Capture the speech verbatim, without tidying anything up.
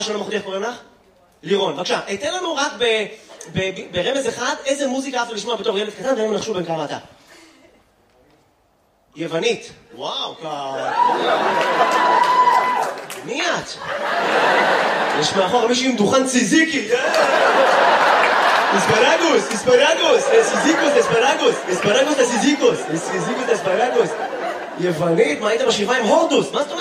שלום אחותי, איך קוראים לך? לירון, בבקשה. תן לנו רק ברמז אחד, איזה מוזיקה אהבת לשמוע בתור ילד קטן, ואין נחשו בין כמה אתה. יוונית. וואו, ככה. מי את? יש מאחור מישהו עם דוכן ציזיקי. אספרגוס, אספרגוס, סיזיקוס, אספרגוס, אספרגוס לסיזיקוס, סיזיקוס לאספרגוס. יוונית, מה היית בשבעה עם הורדוס? מה זאת אומרת?